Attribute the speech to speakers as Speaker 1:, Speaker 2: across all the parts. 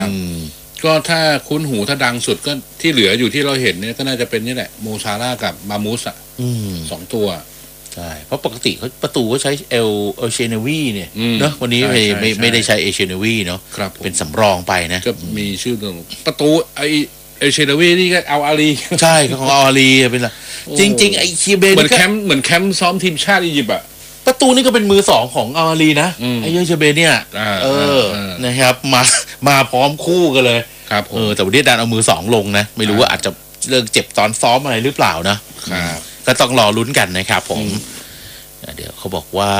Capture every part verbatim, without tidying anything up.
Speaker 1: อืมก็ถ้าคุ้นหูถ้าดังสุดก็ที่เหลืออยู่ที่เราเห็นเนี่ยก็น่าจะเป็นนี่แหละโมซาร่ากับมามูสอ่ะสองตัวใช่เพราะปกติเขาประตูก็ใช้เอลเอเชเนวีเนี่ยเนาะวันนี้ไม่ไม่ไม่ได้ใช้เอเชเนวีเนาะเป็นสำรองไปนะก็มีชื่อตรงประตูไอเอเชเนวีนี่ก็เอาอาลีใช่ของเอาอาลีเป็นละจริงๆไอคีเบนเหมือนแคมป์เหมือนแคมป์ซ้อมทีมชาติอียิปต์อะประตูนี่ก็เป็นมือสองของเอาอาลีนะไอเยอเชเบนเนี่ยเออนะครับมามาพร้อมคู่กันเลยครับเออแต่วันนี้ดันเอามือสองลงนะไม่รู้ว่าอาจจะเรื่องเจ็บตอนซ้อมอะไรหรือเปล่านะครับก็ต้องรอลุ้นกันนะครับผมเดี๋ยวเขาบอกว่า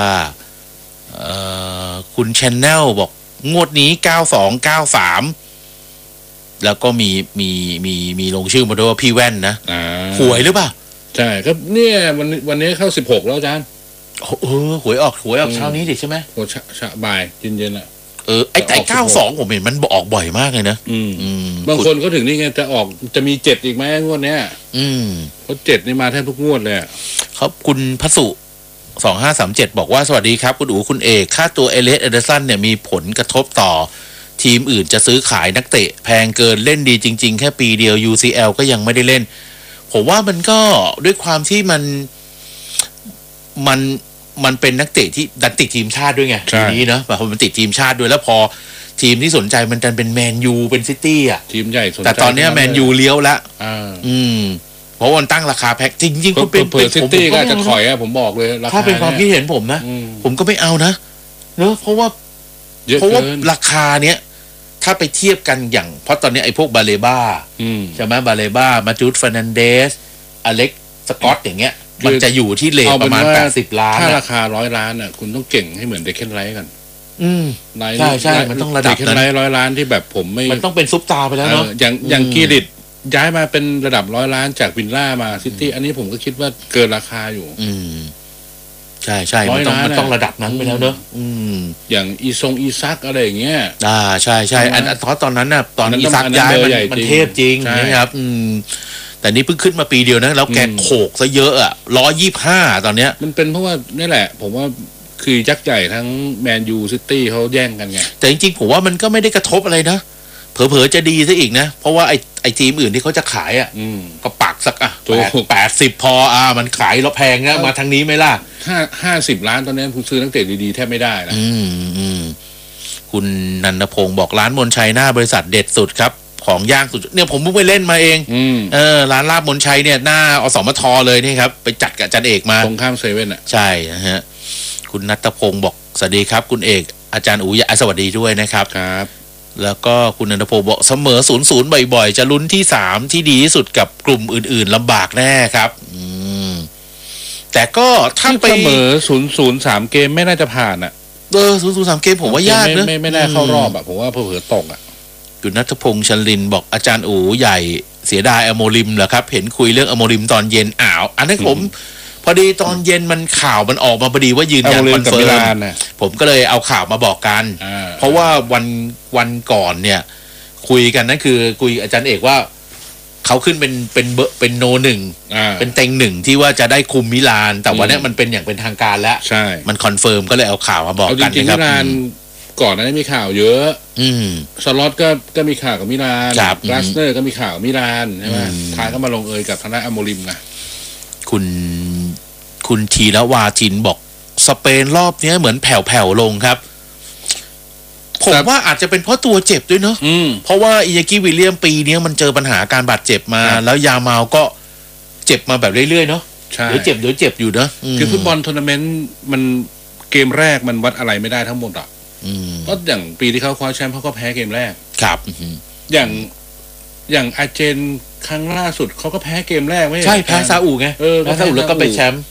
Speaker 1: คุณชแนลบอกงวดนี้เก้าสองเก้าสามแล้วก็มีมีมีมีลงชื่อมาด้วยว่าพี่แว่นนะหวยหรือเปล่าใช่ก็เนี่ยวันวันนี้เข้าสิบหกแล้วอาจารย์เออหวยออกหวยออกเช้านี้ดิใช่ไหมโอ้ชะบ่ายเย็นๆอ่ะเออไอ้ไอ้เก้าสองผมเห็นมันออกบ่อยมากเลยนะอืมอืมบางคนก็ถึงนี่ไงจะออกจะมีเจ็ดอีกไหมงวดเนี้ยอืมเพราะเจ็ดนี่มาแทบทุกงวดเลยครับคุณพสุสองห้าสามเจ็ดบอกว่าสวัสดีครับคุณอู๋คุณเอกค่าตัวเอเลสเอเดอร์สันเนี่ยมีผลกระทบต่อทีมอื่นจะซื้อขายนักเตะแพงเกินเล่นดีจริงๆแค่ปีเดียว ยู ซี แอล ก็ยังไม่ได้เล่นผมว่ามันก็ด้วยความที่มันมันมันเป็นนักเตะที่ดันติดทีมชาติด้วยไงทีนี้เนาะแบบมันติดทีมชาติด้วยแล้วพอทีมที่สนใจมันดันเป็นแมนยูเป็นซิตี้อ่ะทีมใหญ่สนใจแต่ตอนนี้แมนยูเลี้ยวแล้วอืมเพราะวันตั้งราคาแพ็คจริงๆคุณเป็นเปิดซิตี้ก็จะถอยอะผมบอกเลยถ้าเป็นความคิดเห็นผมนะผมก็ไม่เอานะเนอะเพราะว่าเพราะว่าราคาเนี้ยถ้าไปเทียบกันอย่างเพราะตอนนี้ไอ้พวกบาเลบ้าใช่ไหมบาเลบ้ามาจูดฟานันเดสอเล็กสกอตอย่างเงี้ยมันจะอยู่ที่เลทประมาณแปดสิบล้านถ้าราคาร้อยล้านอ่ะคุณต้องเก่งให้เหมือนเดคเคนไลท์กันอืมใช่ใช่มันต้องระดับนั้นเดคเคนไลท์ร้อยล้านที่แบบผมไม่มันต้องเป็นซุปตาไปแล้วเนาะอย่างอย่างกีริตย้ายมาเป็นระดับร้อยล้านจากวินล่ามาซิตี้อันนี้ผมก็คิดว่าเกินราคาอยู่อืมใช่ใช่มันต้องมันต้องระดับนั้นไปแล้วเนอะอืมอย่างอีซงอีซักอะไรอย่างเงี้ยอ่าใช่ใช่อันตอนตอนนั้นน่ะตอนอีซักย้ายมันมันเทพจริงนะครับอืมแต่นี่เพิ่งขึ้นมาปีเดียวนะแล้วแกโขกซะเยอะอ่ะร้อยยี่ห้าตอนเนี้ยมันเป็นเพราะว่านี่แหละผมว่าคือยักษ์ใหญ่ทั้งแมนยูซิตี้เขาแย่งกันไงแต่จริงๆผมว่ามันก็ไม่ได้กระทบอะไรนะเผลอๆจะดีซะอีกนะเพราะว่าไอ้ไอ้ทีมอื่นที่เขาจะขายอ่ะก็ปักสักอ่ะแปดสิบพออ่ะมันขายแล้วแพงนะมาทางนี้ไหมล่ะห้าห้าสิบล้านตอนนี้คุณซื้อนักเตะดีๆแทบไม่ได้นะอืมอืมคุณนันทพงศ์บอกร้านมนชัยหน้าบริษัทเด็ดสุดครับของย่างสุดเนี่ยผมเพิ่งไปเล่นมาเองเออร้านลาบมนชัยเนี่ยหน้าอสมทเลยนี่ครับไปจัดกับอาจารย์เอกมาตรงข้ามเซเว่นอ่ะใช่นะฮะคุณนัทพงศ์บอกสวัสดีครับคุณเอกอาจารย์อู๋สวัสดีด้วยนะครับครับแล้วก็คุณนันทพงศ์บอกเสมอศูนย์ศูนย์บ่อยๆจะลุ้นที่สามที่ดีที่สุดกับกลุ่มอื่นๆลำบากแน่ครับอืมแต่ก็ถ้าไปเสมอศูนย์ศูนย์สามเกมไม่น่าจะผ่านอ่ะเออศูนย์ศูนย์สามเกมผมว่ายากนะไม่ไม่น่าเข้ารอบอ่ะผมว่าเผลอๆตกอ่ะคุณนัทพงษ์ชลินบอกอาจารย์อู๋ใหญ่เสียดายอโมริมเหรอครับเห็นคุยเรื่องอโมริมตอนเย็นอ้าวอันนั้นผมพอดีตอนเย็นมันข่าวมันออกมาพอดีว่ายืนยันคอนเฟิร์มผมก็เลยเอาข่าวมาบอกกันเพราะว่าวันวันก่อนเนี่ยคุยกันนั่นคือคุยอาจารย์เอกว่าเขาขึ้นเป็นเป็นเบอร์เป็นโนหนึ่งเป็นเต็งหนึ่งที่ว่าจะได้คุมมิลานแต่วันนี้มันเป็นอย่างเป็นทางการแล้วใช่มันคอนเฟิร์มก็เลยเอาข่าวมาบอกกันนะครับมิลานก่อนนั้นมีข่าวเยอะอืมสล็อตก็ก็มีข่าวกับมิลานกลาสเนอร์ก็มีข่าวมิลานใช่ไหมท้ายก็มาลงเอยกับทางด้านอโมริมนะคุณคุณทีละวาทินบอกสเปนรอบนี้เหมือนแผ่วๆลงครับผมว่าอาจจะเป็นเพราะตัวเจ็บด้วยเนาะเพราะว่าอิยากิวิลเลียมปีนี้มันเจอปัญหาการบาดเจ็บมาแล้วยาเมาก็เจ็บมาแบบเรื่อยๆเนาะเดี๋ยวเจ็บเดี๋ยวเจ็บอยู่นะคือฟุตบอลทัวร์นาเมนต์มันเกมแรกมันวัดอะไรไม่ได้ทั้งหมดอ่ะเพราะอย่างปีที่เขาคว้าแชมป์เขาก็แพ้เกมแรกครับอย่างอย่างอาร์เจนครั้งล่าสุดเขาก็แพ้เกมแรกไม่ใช่แพ้ซาอุไงเออแพ้ซาอุแล้วก็ไปแชมป์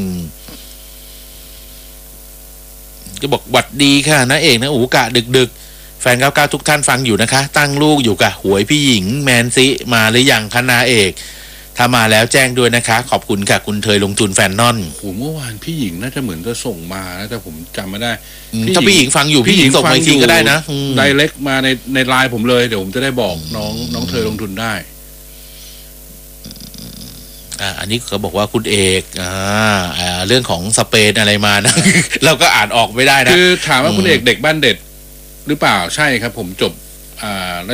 Speaker 1: ก็บอกหวัดดีค่ะนะเอกนะอูกะดึกๆแฟนเก้าเก้าทุกท่านฟังอยู่นะคะตั้งลูกอยู่กับหวยพี่หญิงแมนซิมาหรือยังคะนาเอกถ้ามาแล้วแจ้งด้วยนะคะขอบคุณค่ะคุณเทยลงทุนแฟนนอนโอ้เมื่อวานพี่หญิงน่าจะเหมือนจะส่งมานะแต่ผมจำไม่ได้ถ้าพี่หญิงฟังอยู่พี่หญิงส่งมาทีก็ได้นะไดเรกมาในในไลน์ผมเลยเดี๋ยวผมจะได้บอกน้องน้องเทยลงทุนได้อ่าอันนี้เขาบอกว่าคุณเอกอ่าเรื่องของสเปนอะไรมานะ เราก็อ่านออกไม่ได้นะคือถามว่าคุณเอกเด็กบ้านเด็ดหรือเปล่าใช่ครับผมจบ
Speaker 2: อ่ารา